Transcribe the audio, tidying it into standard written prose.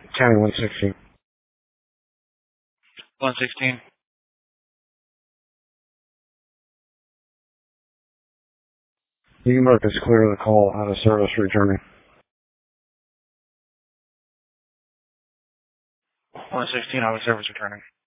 County 116. 116. You can mark as clear of the call, out of service, returning. 116, out of service, returning.